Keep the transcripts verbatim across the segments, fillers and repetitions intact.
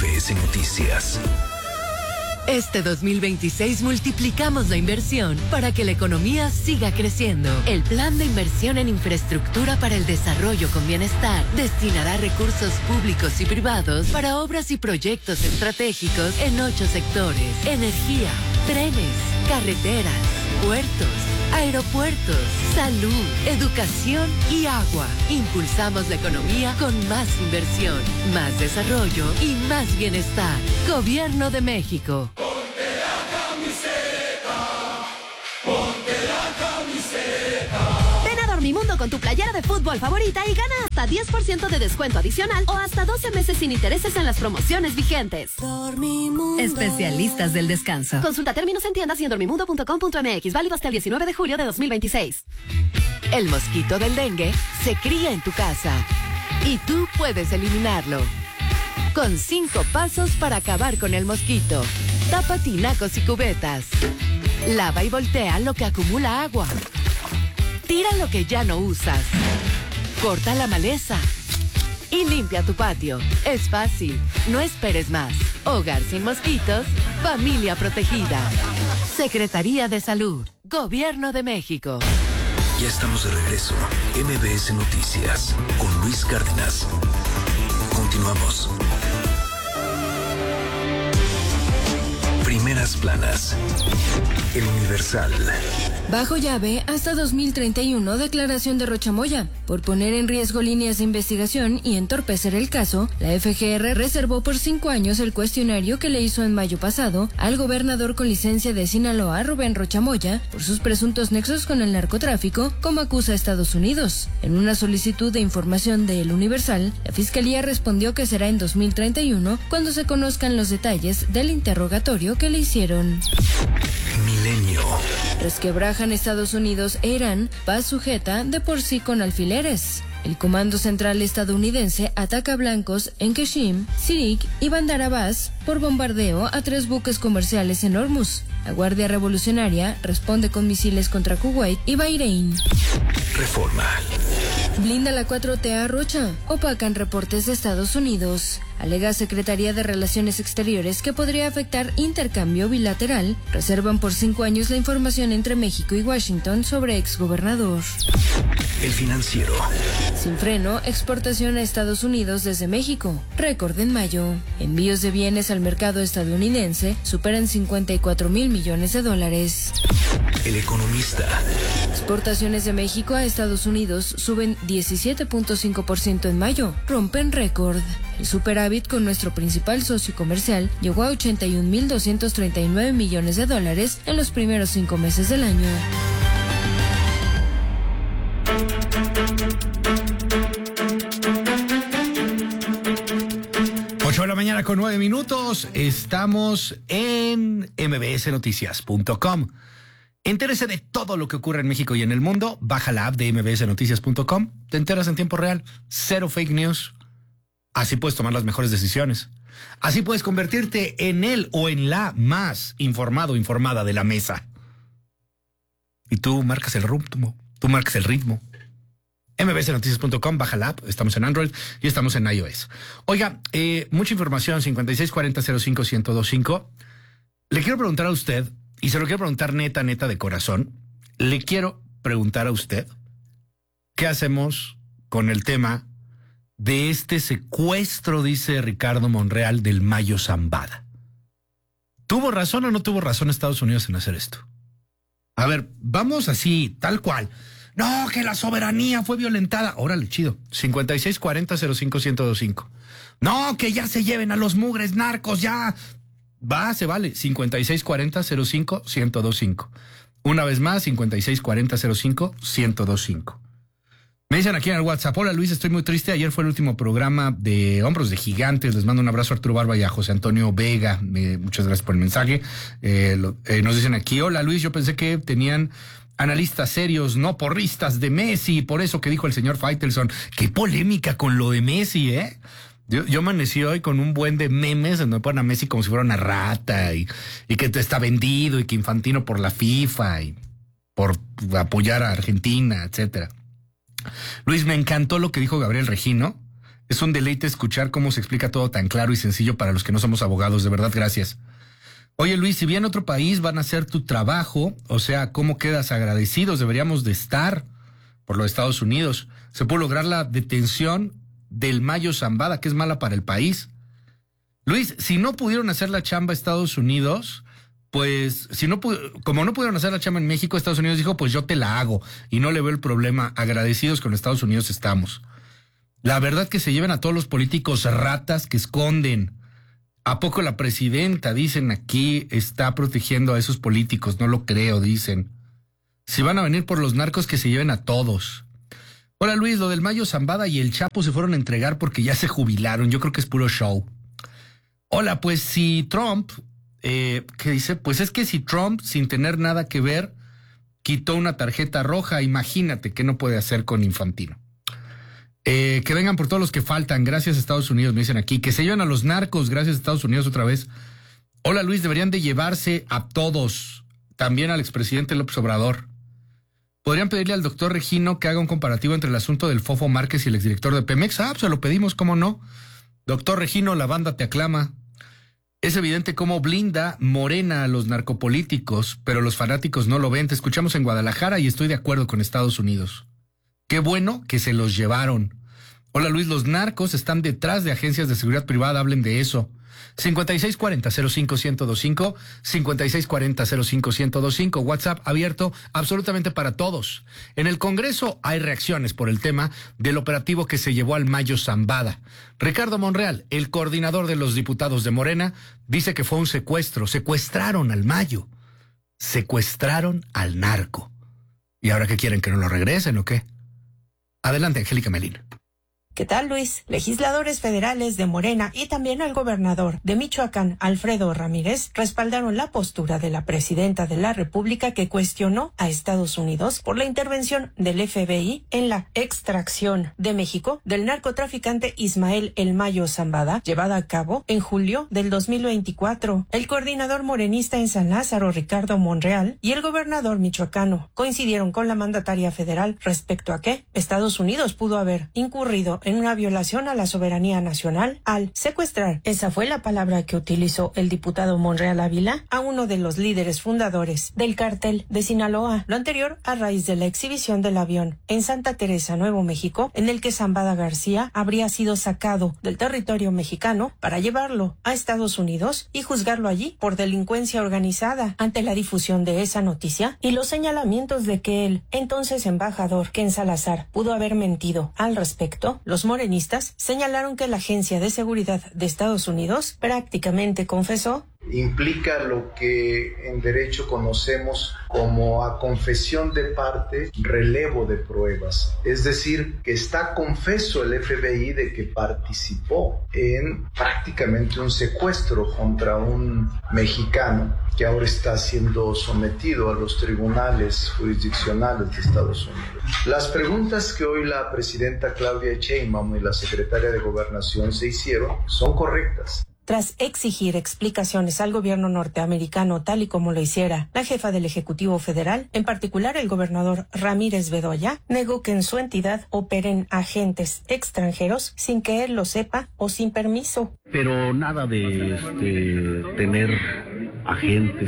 B S Noticias. Este dos mil veintiséis multiplicamos la inversión para que la economía siga creciendo. El Plan de Inversión en Infraestructura para el Desarrollo con Bienestar destinará recursos públicos y privados para obras y proyectos estratégicos en ocho sectores: energía, trenes, carreteras, puertos, aeropuertos, salud, educación y agua. Impulsamos la economía con más inversión, más desarrollo y más bienestar. Gobierno de México. Ponte la camiseta, ponte la camiseta. Ven a Dormimundo con tu playera de fútbol favorita y gana hasta diez por ciento de descuento adicional o hasta doce meses sin intereses en las promociones vigentes. Dormimundo. Especialistas del descanso. Consulta términos en tiendas y en dormimundo punto com punto m x. Válido hasta el diecinueve de julio de dos mil veintiséis. El mosquito del dengue se cría en tu casa y tú puedes eliminarlo. Con cinco pasos para acabar con el mosquito. Tapa tinacos y cubetas. Lava y voltea lo que acumula agua. Tira lo que ya no usas. Corta la maleza. Y limpia tu patio. Es fácil. No esperes más. Hogar sin mosquitos. Familia protegida. Secretaría de Salud. Gobierno de México. Ya estamos de regreso. M B S Noticias con Luis Cárdenas. Continuamos. Primeras planas. El Universal. Bajo llave hasta dos mil treinta y uno, declaración de Rocha Moya. Por poner en riesgo líneas de investigación y entorpecer el caso, la F G R reservó por cinco años el cuestionario que le hizo en mayo pasado al gobernador con licencia de Sinaloa, Rubén Rocha Moya, por sus presuntos nexos con el narcotráfico, como acusa a Estados Unidos. En una solicitud de información de El Universal, la Fiscalía respondió que será en dos mil treinta y uno cuando se conozcan los detalles del interrogatorio que le hicieron. Milenio. Resquebrajan Estados Unidos e Irán, paz sujeta de por sí con alfileres. El Comando Central estadounidense ataca blancos en Keshim, Sirik y Bandar Abbas por bombardeo a tres buques comerciales en Hormuz. La Guardia Revolucionaria responde con misiles contra Kuwait y Bahrein. Reforma. Blinda la cuatro T a Rocha. Opacan reportes de Estados Unidos. Alega Secretaría de Relaciones Exteriores que podría afectar intercambio bilateral. Reservan por cinco años la información entre México y Washington sobre exgobernador. El Financiero. Sin freno, exportación a Estados Unidos desde México. Récord en mayo. Envíos de bienes al mercado estadounidense superan cincuenta y cuatro mil millones de dólares. El Economista. Exportaciones de México a Estados Unidos suben diecisiete punto cinco por ciento en mayo. Rompen récord. El superávit con nuestro principal socio comercial llegó a ochenta y un mil doscientos treinta y nueve millones de dólares en los primeros cinco meses del año. ocho de la mañana con nueve minutos. Estamos en m b s noticias punto com. Entérese de todo lo que ocurre en México y en el mundo. Baja la app de m b s noticias punto com. Te enteras en tiempo real. Cero fake news. Así puedes tomar las mejores decisiones. Así puedes convertirte en él o en la más informado o informada de la mesa. Y tú marcas el ritmo. Tú marcas el ritmo. m b s noticias punto com, baja la app. Estamos en Android y estamos en iOS. Oiga, eh, mucha información. cincuenta y seis cuarenta cero cinco ciento veinticinco. Le quiero preguntar a usted, y se lo quiero preguntar neta, neta de corazón. Le quiero preguntar a usted, ¿qué hacemos con el tema de este secuestro, dice Ricardo Monreal, del Mayo Zambada? ¿Tuvo razón o no tuvo razón Estados Unidos en hacer esto? A ver, vamos así, tal cual. No, que la soberanía fue violentada. Órale, chido. cincuenta y seis cuarenta cero cinco ciento veinticinco. No, que ya se lleven a los mugres narcos, ya. Va, se vale. cincuenta y seis cuarenta cero cinco ciento veinticinco. Una vez más, cincuenta y seis cuarenta cero cinco ciento veinticinco. Me dicen aquí en el WhatsApp: hola Luis, estoy muy triste. Ayer fue el último programa de Hombros de Gigantes. Les mando un abrazo a Arturo Barba y a José Antonio Vega. Eh, muchas gracias por el mensaje. Eh, lo, eh, nos dicen aquí: hola Luis, yo pensé que tenían analistas serios, no porristas de Messi, por eso que dijo el señor Faitelson. Qué polémica con lo de Messi, ¿eh? Yo, yo amanecí hoy con un buen de memes en donde ponen a Messi como si fuera una rata y, y que está vendido y que Infantino por la FIFA y por apoyar a Argentina, etcétera. Luis, me encantó lo que dijo Gabriel Regino Es un deleite escuchar cómo se explica todo tan claro y sencillo para los que no somos abogados. De verdad, gracias. Oye, Luis, si bien otro país van a hacer tu trabajo, o sea, ¿cómo quedas agradecidos? Deberíamos de estar por los Estados Unidos. Se pudo lograr la detención del Mayo Zambada, que es mala para el país. Luis, si no pudieron hacer la chamba Estados Unidos, pues, si no como no pudieron hacer la chamba en México, Estados Unidos dijo, pues yo te la hago y no le veo el problema. Agradecidos con Estados Unidos estamos. La verdad que se lleven a todos los políticos ratas que esconden. ¿A poco la presidenta, dicen aquí, está protegiendo a esos políticos? No lo creo, dicen. Si van a venir por los narcos, que se lleven a todos. Hola Luis, lo del Mayo Zambada y el Chapo se fueron a entregar porque ya se jubilaron. Yo creo que es puro show. Hola, pues si Trump, eh, ¿qué dice? Pues es que si Trump, sin tener nada que ver, quitó una tarjeta roja, imagínate qué no puede hacer con Infantino. Eh, que vengan por todos los que faltan, gracias a Estados Unidos, me dicen aquí. Que se lleven a los narcos, gracias a Estados Unidos otra vez. Hola Luis, deberían de llevarse a todos, también al expresidente López Obrador. Podrían pedirle al doctor Regino que haga un comparativo entre el asunto del Fofo Márquez y el exdirector de Pemex. Ah, pues se lo pedimos, ¿cómo no? Doctor Regino, la banda te aclama. Es evidente cómo blinda Morena a los narcopolíticos, pero los fanáticos no lo ven. Te escuchamos en Guadalajara y estoy de acuerdo con Estados Unidos. Qué bueno que se los llevaron. Hola Luis, los narcos están detrás de agencias de seguridad privada, hablen de eso. cincuenta y seis cuarenta cero cinco ciento veinticinco, cincuenta y seis cuarenta cero cinco ciento veinticinco, WhatsApp abierto absolutamente para todos. En el Congreso hay reacciones por el tema del operativo que se llevó al Mayo Zambada. Ricardo Monreal, el coordinador de los diputados de Morena, dice que fue un secuestro, secuestraron al Mayo, secuestraron al narco. ¿Y ahora qué quieren, que no lo regresen o qué? Adelante, Angélica Melín. ¿Qué tal, Luis? Legisladores federales de Morena y también el gobernador de Michoacán, Alfredo Ramírez, respaldaron la postura de la presidenta de la República que cuestionó a Estados Unidos por la intervención del F B I en la extracción de México del narcotraficante Ismael El Mayo Zambada, llevada a cabo en julio del dos mil veinticuatro. El coordinador morenista en San Lázaro, Ricardo Monreal, y el gobernador michoacano coincidieron con la mandataria federal respecto a que Estados Unidos pudo haber incurrido en una violación a la soberanía nacional al secuestrar, esa fue la palabra que utilizó el diputado Monreal Ávila, a uno de los líderes fundadores del cártel de Sinaloa. Lo anterior a raíz de la exhibición del avión en Santa Teresa, Nuevo México, en el que Zambada García habría sido sacado del territorio mexicano para llevarlo a Estados Unidos y juzgarlo allí por delincuencia organizada. Ante la difusión de esa noticia y los señalamientos de que el entonces embajador Ken Salazar pudo haber mentido al respecto, los morenistas señalaron que la Agencia de Seguridad de Estados Unidos prácticamente confesó. Implica lo que en derecho conocemos como a confesión de parte, relevo de pruebas. Es decir, que está confeso el F B I de que participó en prácticamente un secuestro contra un mexicano que ahora está siendo sometido a los tribunales jurisdiccionales de Estados Unidos. Las preguntas que hoy la presidenta Claudia Sheinbaum y la secretaria de Gobernación se hicieron son correctas. Tras exigir explicaciones al gobierno norteamericano tal y como lo hiciera la jefa del Ejecutivo Federal, en particular el gobernador Ramírez Bedoya, negó que en su entidad operen agentes extranjeros sin que él lo sepa o sin permiso. Pero nada de este, tener agentes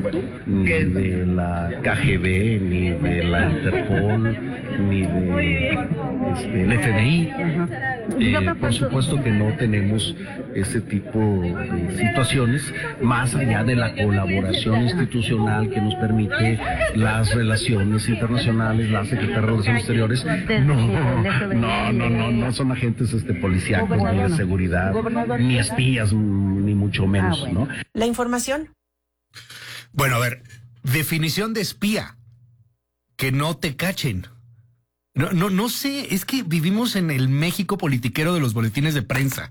ni de la K G B, ni de la Interpol, ni de este, el F B I. Eh, por supuesto que no tenemos ese tipo de situaciones, más allá de la colaboración institucional que nos permite las relaciones internacionales, la Secretaría de Relaciones Exteriores. No, no, no, no, no son agentes este, policíacos, ni de seguridad, ni espías, ni mucho menos, ¿no? La información. Bueno, a ver, definición de espía, que no te cachen. No, no, no sé, es que vivimos en el México politiquero de los boletines de prensa.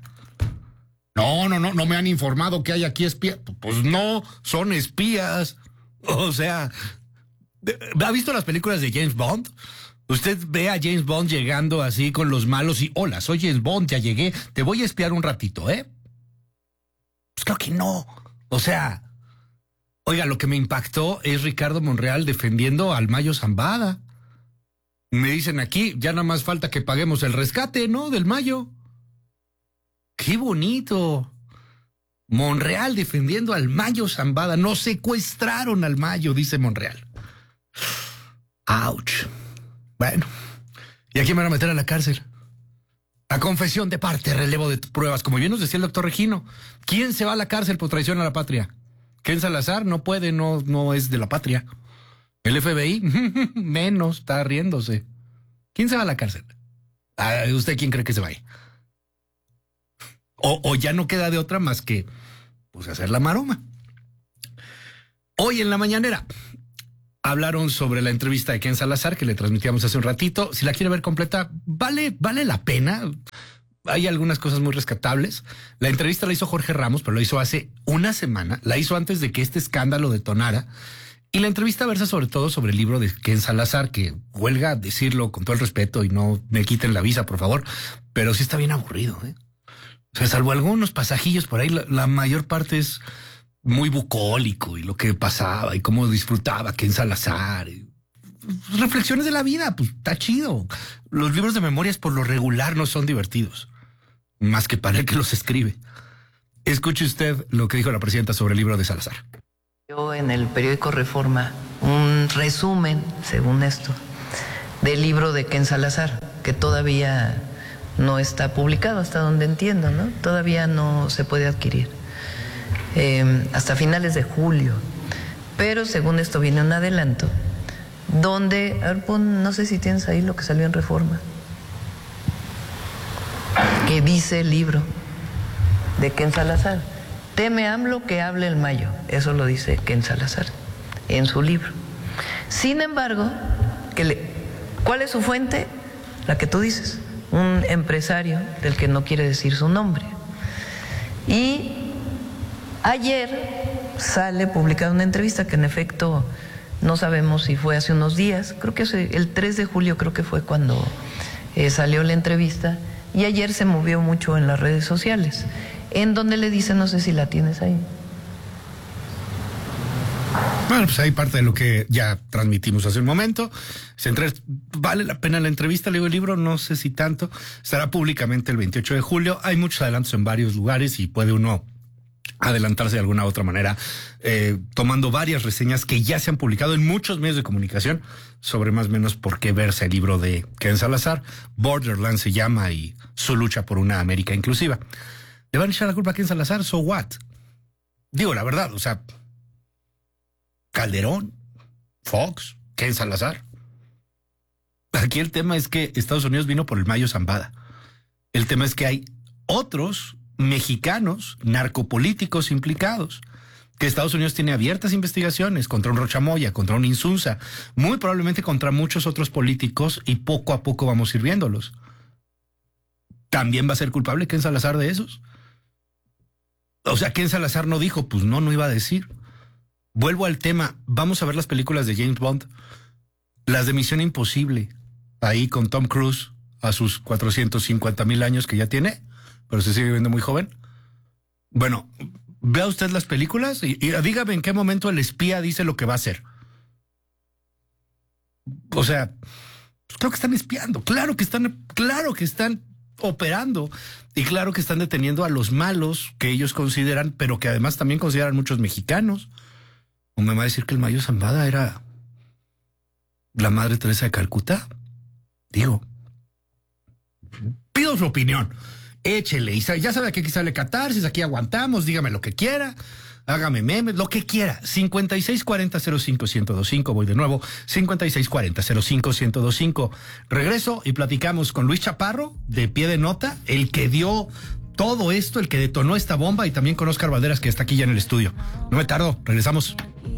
No, no, no, no me han informado que hay aquí espías. Pues no, son espías. O sea, ¿ha visto las películas de James Bond? Usted ve a James Bond llegando así con los malos y, hola, soy James Bond, ya llegué, te voy a espiar un ratito, ¿eh? Pues claro que no. O sea, oiga, lo que me impactó es Ricardo Monreal defendiendo al Mayo Zambada. Me dicen aquí, ya nada más falta que paguemos el rescate, ¿no? Del Mayo. ¡Qué bonito! Monreal defendiendo al Mayo Zambada. Nos secuestraron al Mayo, dice Monreal. ¡Auch! Bueno, ¿y a quién van a meter a la cárcel? A confesión de parte, relevo de pruebas. Como bien nos decía el doctor Regino, ¿quién se va a la cárcel por traición a la patria? Ken Salazar no puede, no, no es de la patria. El F B I, menos, está riéndose. ¿Quién se va a la cárcel? ¿A ¿Usted quién cree que se vaya? O, o ya no queda de otra más que pues hacer la maroma. Hoy en la mañanera hablaron sobre la entrevista de Ken Salazar que le transmitíamos hace un ratito. Si la quiere ver completa, vale, vale la pena. Hay algunas cosas muy rescatables. La entrevista la hizo Jorge Ramos, pero la hizo hace una semana. La hizo antes de que este escándalo detonara. Y la entrevista versa sobre todo sobre el libro de Ken Salazar, que huelga decirlo con todo el respeto y no me quiten la visa, por favor. Pero sí está bien aburrido, ¿eh? O sea, salvo algunos pasajillos por ahí, la, la mayor parte es muy bucólico y lo que pasaba y cómo disfrutaba Ken Salazar. Y reflexiones de la vida, pues está chido. Los libros de memorias por lo regular no son divertidos, más que para el que los escribe. Escuche usted lo que dijo la presidenta sobre el libro de Salazar. Yo en el periódico Reforma un resumen, según esto, del libro de Ken Salazar, que todavía no está publicado, hasta donde entiendo, ¿no? Todavía no se puede adquirir. Eh, hasta finales de julio. Pero según esto viene un adelanto, donde, a ver, pon, no sé si tienes ahí lo que salió en Reforma, que dice el libro de Ken Salazar. Teme AMLO que hable el Mayo. Eso lo dice Ken Salazar en su libro. Sin embargo, que le, ¿cuál es su fuente? La que tú dices, un empresario del que no quiere decir su nombre. Y ayer sale publicada una entrevista que en efecto no sabemos si fue hace unos días, creo que el tres de julio creo que fue cuando eh, salió la entrevista, y ayer se movió mucho en las redes sociales, en donde le dice, no sé si la tienes ahí. Bueno, pues hay parte de lo que ya transmitimos hace un momento. Se entre... Vale la pena la entrevista, le digo el libro, no sé si tanto. Estará públicamente el veintiocho de julio. Hay muchos adelantos en varios lugares y puede uno adelantarse de alguna u otra manera, eh, tomando varias reseñas que ya se han publicado en muchos medios de comunicación sobre más o menos por qué verse el libro de Ken Salazar. Borderland se llama, y su lucha por una América inclusiva. ¿Le van a echar la culpa a Ken Salazar? ¿So what? Digo, la verdad, o sea, Calderón, Fox, Ken Salazar. Aquí el tema es que Estados Unidos vino por el Mayo Zambada. El tema es que hay otros mexicanos narcopolíticos implicados, que Estados Unidos tiene abiertas investigaciones contra un Rocha Moya, contra un Insunza, muy probablemente contra muchos otros políticos, y poco a poco vamos sirviéndolos. ¿También va a ser culpable Ken Salazar de esos? O sea, Ken Salazar no dijo, pues no, no iba a decir. Vuelvo al tema, vamos a ver las películas de James Bond, las de Misión Imposible, ahí con Tom Cruise a sus cuatrocientos cincuenta mil años que ya tiene, pero se sigue viendo muy joven. Bueno, vea usted las películas y, y dígame en qué momento el espía dice lo que va a hacer. O sea, pues creo que están espiando, claro que están, claro que están operando, y claro que están deteniendo a los malos que ellos consideran, pero que además también consideran muchos mexicanos. ¿O me va a decir que el Mayo Zambada era la Madre Teresa de Calcuta? Digo, pido su opinión. Échele, y ya sabe que aquí sale catarsis, aquí aguantamos, dígame lo que quiera, hágame memes, lo que quiera. cincuenta y seis cuarenta cero cinco ciento veinticinco, voy de nuevo, cincuenta y seis cuarenta cero cinco ciento veinticinco. Regreso y platicamos con Luis Chaparro, de Pie de Nota, el que dio todo esto, el que detonó esta bomba, y también con Oscar Valderas, que está aquí ya en el estudio. No me tardo, regresamos.